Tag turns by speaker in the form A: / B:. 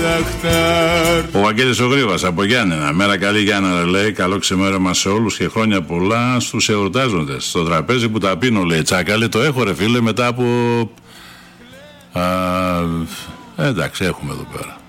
A: Ο Βαγγέλης ο Γρήβας από Γιάννενα. Μέρα καλή Γιάννενα, λέει. Καλό ξημέρωμα σε όλους και χρόνια πολλά στους εορτάζοντες. Στο τραπέζι που τα πίνω, λέει. Τσάκαλε, το έχω ρε φίλε μετά από... εντάξει, έχουμε εδώ πέρα.